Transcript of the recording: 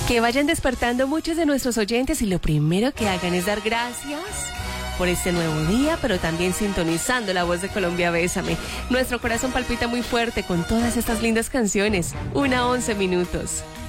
Que vayan despertando muchos de nuestros oyentes y lo primero que hagan es dar gracias por este nuevo día, pero también sintonizando La Voz de Colombia, Bésame. Nuestro corazón palpita muy fuerte con todas estas lindas canciones. 1:11 minutos.